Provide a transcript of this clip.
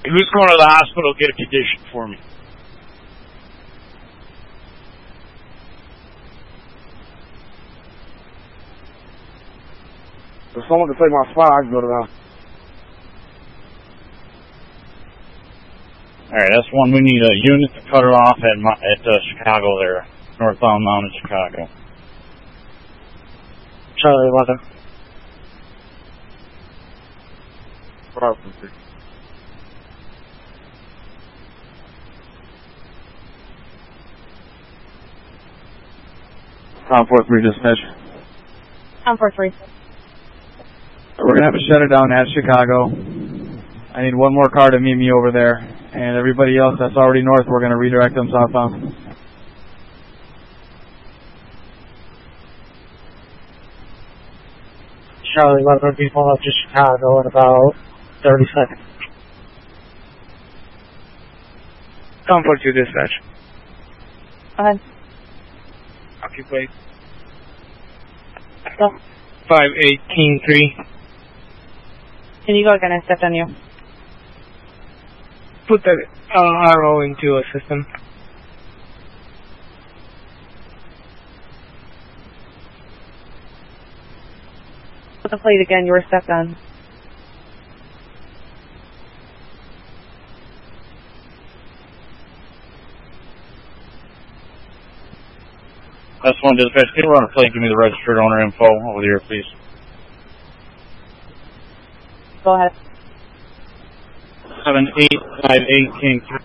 Who's going to the hospital? Get a condition for me. If someone can take my spot, I can go to the hospital. Alright, that's one. We need a unit to cut her off at Chicago there. Northbound Mountain, Chicago. Charlie 11. Probably. Tom 4-3 dispatch. Tom 4-3. We're going to have to shut it down at Chicago. I need one more car to meet me over there. And everybody else that's already north, we're going to redirect them southbound. Charlie 11 will be pulling up to Chicago in about 30 seconds. Tom 42 dispatch. Go ahead. Occupy. Go. 518-3. Can you go again? I stepped on you. Put the RO into a system. Put the plate again. You were stepped on. That's one dispatch. Can you run a plate? Give me the registered owner info over here, please. Go ahead. 7858 King 3.